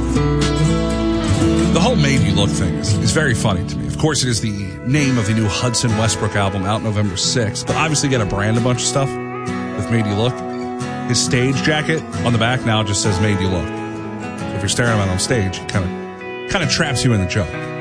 The whole Made You Look thing is very funny to me. Of course, it is the name of the new Hudson Westbrook album out November 6th, but obviously got to brand a bunch of stuff with Made You Look. His stage jacket on the back now just says Made You Look. So if you're staring at him on stage, it kind of traps you in the joke.